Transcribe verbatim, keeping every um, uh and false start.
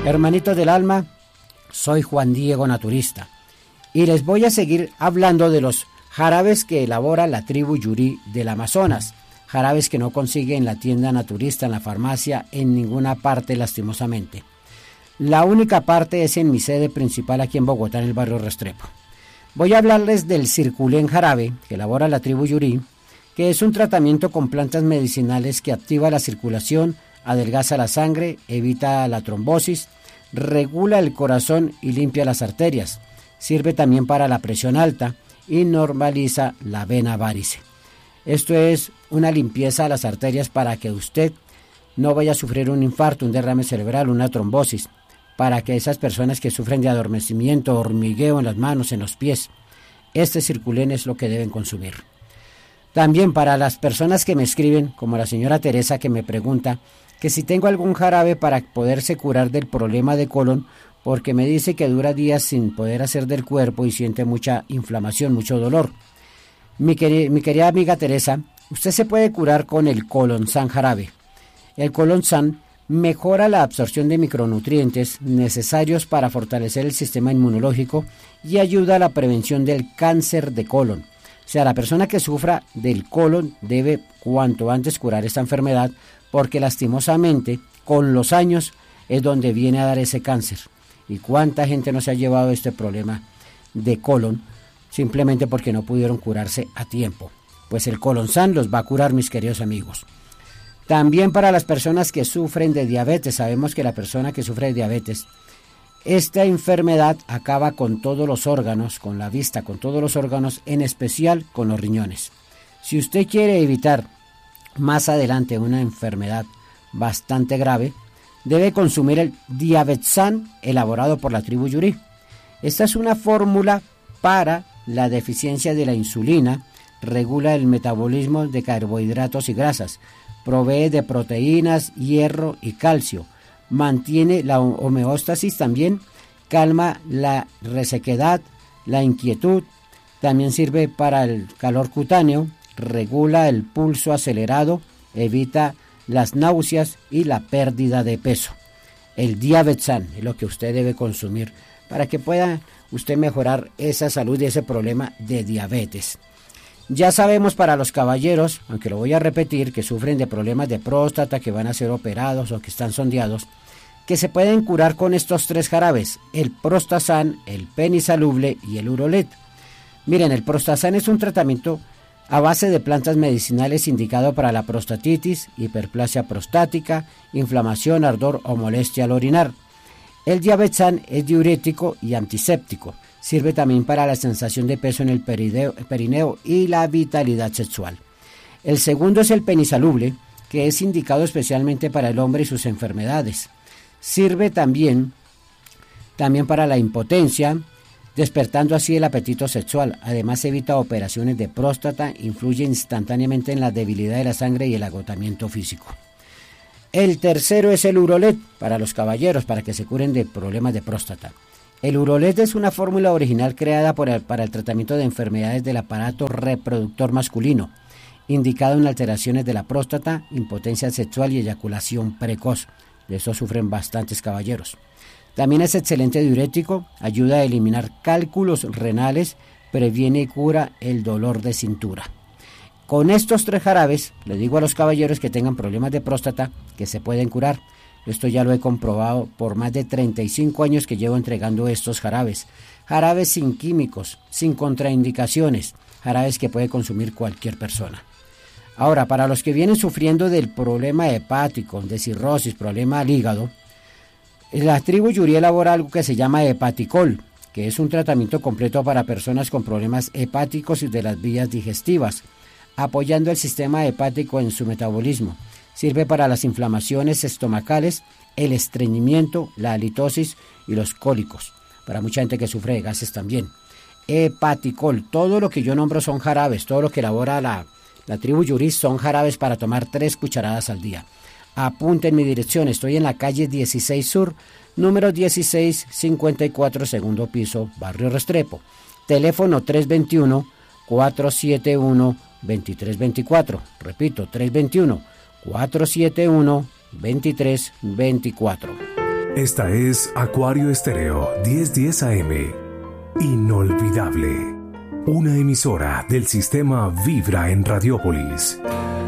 Hermanitos del alma, soy Juan Diego Naturista y les voy a seguir hablando de los jarabes que elabora la tribu Yuri del Amazonas, jarabes que no consigue en la tienda naturista, en la farmacia, en ninguna parte lastimosamente. La única parte es en mi sede principal aquí en Bogotá, en el barrio Restrepo. Voy a hablarles del circulén jarabe que elabora la tribu Yuri, que es un tratamiento con plantas medicinales que activa la circulación, adelgaza la sangre, evita la trombosis, regula el corazón y limpia las arterias. Sirve también para la presión alta y normaliza la vena varice. Esto es una limpieza a las arterias para que usted no vaya a sufrir un infarto, un derrame cerebral, una trombosis, para que esas personas que sufren de adormecimiento, hormigueo en las manos, en los pies, este circulén es lo que deben consumir. También para las personas que me escriben, como la señora Teresa que me pregunta que si tengo algún jarabe para poderse curar del problema de colon, porque me dice que dura días sin poder hacer del cuerpo y siente mucha inflamación, mucho dolor. Mi, queri- mi querida amiga Teresa, usted se puede curar con el Colonsan jarabe. El Colonsan mejora la absorción de micronutrientes necesarios para fortalecer el sistema inmunológico y ayuda a la prevención del cáncer de colon. O sea, la persona que sufra del colon debe cuanto antes curar esta enfermedad, porque lastimosamente con los años es donde viene a dar ese cáncer. ¿Y cuánta gente no se ha llevado este problema de colon simplemente porque no pudieron curarse a tiempo? Pues el Colonsan los va a curar, mis queridos amigos. También para las personas que sufren de diabetes, sabemos que la persona que sufre de diabetes, esta enfermedad acaba con todos los órganos, con la vista, con todos los órganos, en especial con los riñones. Si usted quiere evitar más adelante una enfermedad bastante grave, debe consumir el Diabetsan elaborado por la tribu Yuri. Esta es una fórmula para la deficiencia de la insulina, regula el metabolismo de carbohidratos y grasas, provee de proteínas, hierro y calcio, mantiene la homeostasis también, calma la resequedad, la inquietud, también sirve para el calor cutáneo, regula el pulso acelerado, evita las náuseas y la pérdida de peso. El Diabetsan es lo que usted debe consumir para que pueda usted mejorar esa salud y ese problema de diabetes. Ya sabemos para los caballeros, aunque lo voy a repetir, que sufren de problemas de próstata, que van a ser operados o que están sondeados, que se pueden curar con estos tres jarabes, el Prostasan, el Penisaluble y el Urolet. Miren, el Prostasan es un tratamiento a base de plantas medicinales indicado para la prostatitis, hiperplasia prostática, inflamación, ardor o molestia al orinar. El Diabetsan es diurético y antiséptico. Sirve también para la sensación de peso en el perideo, perineo y la vitalidad sexual. El segundo es el Penisaluble, que es indicado especialmente para el hombre y sus enfermedades. Sirve también, también para la impotencia, despertando así el apetito sexual. Además evita operaciones de próstata, influye instantáneamente en la debilidad de la sangre y el agotamiento físico. El tercero es el Urolet, para los caballeros, para que se curen de problemas de próstata. El Urolet es una fórmula original creada por el, para el tratamiento de enfermedades del aparato reproductor masculino, indicado en alteraciones de la próstata, impotencia sexual y eyaculación precoz. De eso sufren bastantes caballeros. También es excelente diurético, ayuda a eliminar cálculos renales, previene y cura el dolor de cintura. Con estos tres jarabes, le digo a los caballeros que tengan problemas de próstata que se pueden curar. Esto ya lo he comprobado por más de treinta y cinco años que llevo entregando estos jarabes. Jarabes sin químicos, sin contraindicaciones, jarabes que puede consumir cualquier persona. Ahora, para los que vienen sufriendo del problema hepático, de cirrosis, problema al hígado, la tribu Yuri elabora algo que se llama Hepaticol, que es un tratamiento completo para personas con problemas hepáticos y de las vías digestivas, apoyando el sistema hepático en su metabolismo. Sirve para las inflamaciones estomacales, el estreñimiento, la halitosis y los cólicos. Para mucha gente que sufre de gases también. Hepaticol, todo lo que yo nombro son jarabes, todo lo que elabora la, la tribu Yuri son jarabes para tomar tres cucharadas al día. Apunten mi dirección, estoy en la calle dieciséis Sur, número dieciséis cincuenta y cuatro, segundo piso, barrio Restrepo. Teléfono tres dos uno, cuatro siete uno, dos tres dos cuatro. Repito, tres dos uno, cuatro siete uno, dos tres dos cuatro. Esta es Acuario Estéreo diez diez A M. Inolvidable. Una emisora del sistema Vibra en Radiópolis.